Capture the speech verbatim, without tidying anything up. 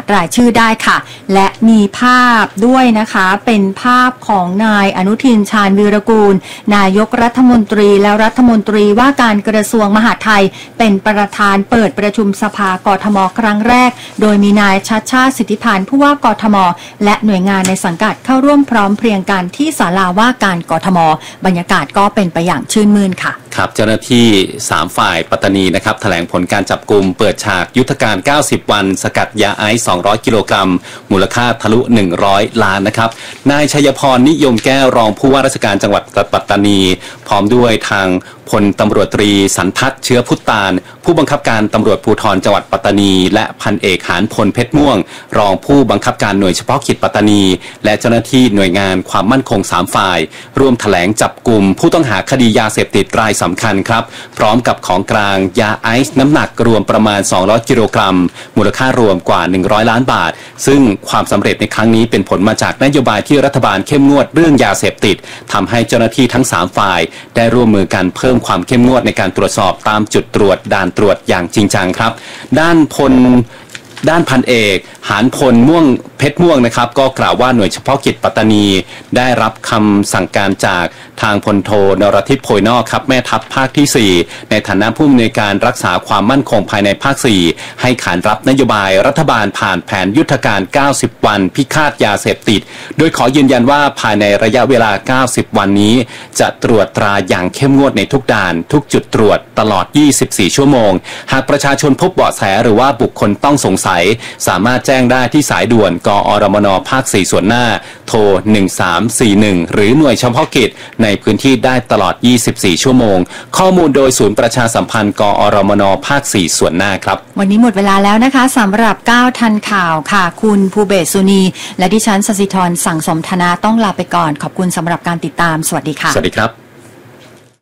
รายชื่อได้ค่ะและมีภาพด้วยนะคะเป็นภาพของนายอนุทินชาญวีรกูลนายกรัฐมนตรีและรัฐมนตรีว่าการกระทรวงมหาดไทยเป็นประธานเปิดประชุมสภากทมครั้งแรกโดยมีนายชัชชาติสิทธิพันธ์ผู้ว่ากทมและหน่วยงานในสังกัดเข้าร่วมพร้อมเพรียงกันที่ศาลาว่าการกทมบรรยากาศก็เป็นไปอย่างชื่นมื่นค่ะครับเจ้าหน้าที่สามฝ่ายปัตตานีนะครับแถลงผลการจับกลุ่มเปิดฉากยุทธการเก้าสิบวันสกัดยาไอซ์สองร้อยกิโลกรัมมูลค่าทะลุหนึ่งร้อยล้านนะครับนายชัยพรนิยมแก้วรองผู้ว่าราชการจังหวัดปัตตานีพร้อมด้วยทางพลตำรวจตรีสันทัศน์เชื้อพุตตานผู้บังคับการตำรวจภูธรจังหวัดปัตตานีและพันเอกหานพลเพชรม่วงรองผู้บังคับการหน่วยเฉพาะกิจปัตตานีและเจ้าหน้าที่หน่วยงานความมั่นคงสามฝ่ายร่วมแถลงจับกลุ่มผู้ต้องหาคดียาเสพติดรายสำคัญครับพร้อมกับของกลางยาไอซ์น้ำหนักรวมประมาณสองร้อยกิโลกรัมมูลค่ารวมกว่าหนึ่งร้อยล้านบาทซึ่งความสำเร็จในครั้งนี้เป็นผลมาจากนโยบายที่รัฐบาลเข้มงวดเรื่องยาเสพติดทำให้เจ้าหน้าที่ทั้งสามฝ่ายได้ร่วมมือกันเพิ่มความเข้มงวดในการตรวจสอบตามจุดตรวจด่านตรวจอย่างจริงจังครับด้านพลด้านพันเอกหานพลม่วงเพชรม่วงนะครับก็กล่าวว่าหน่วยเฉพาะกิจปัตตานีได้รับคำสั่งการจากทางพลโทนรทิพย์โพยนอกครับแม่ทัพภาคที่สี่ในฐานะผู้อำนวยการรักษาความมั่นคงภายในภาคสี่ให้ขานรับนโยบายรัฐบาลผ่านแผนยุทธการเก้าสิบวันพิฆาตยาเสพติดโดยขอยืนยันว่าภายในระยะเวลาเก้าสิบวันนี้จะตรวจตราอย่างเข้มงวดในทุกด่านทุกจุดตรวจตลอดยี่สิบสี่ชั่วโมงหากประชาชนพบเบาะแสหรือว่าบุคคลต้องสงสัยสามารถแจ้งได้ที่สายด่วนกอรมนภาคสี่ส่วนหน้าโทรหนึ่งสามสี่หนึ่งหรือหน่วยเฉพาะกิจในพื้นที่ได้ตลอดยี่สิบสี่ชั่วโมงข้อมูลโดยศูนย์ประชาสัมพันธ์กอรมนภาคสี่ส่วนหน้าครับวันนี้หมดเวลาแล้วนะคะสำหรับเก้าทันข่าวค่ะคุณภูเบศสุนีและดิฉันสศิธรสั่งสมธนาต้องลาไปก่อนขอบคุณสำหรับการติดตามสวัสดีค่ะสวัสดีครับ